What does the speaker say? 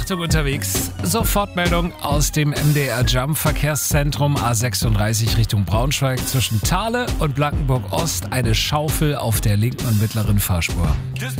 Achtung unterwegs. Sofortmeldung aus dem MDR Jump Verkehrszentrum A36 Richtung Braunschweig zwischen Thale und Blankenburg Ost. Eine Schaufel auf der linken und mittleren Fahrspur.